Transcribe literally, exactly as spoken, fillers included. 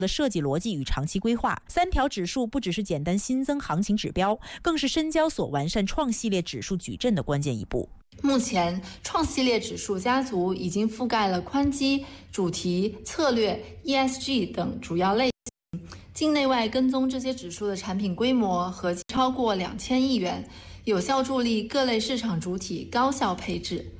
的设计逻辑与长期规划。三条指数不只是简单新增行情指标，更是深交所完善创系列指数矩阵的关键一步。 目前，创系列指数家族已经覆盖了宽基、主题、策略、E S G 等主要类型，境内外跟踪这些指数的产品规模合计超过两千亿元，有效助力各类市场主体高效配置。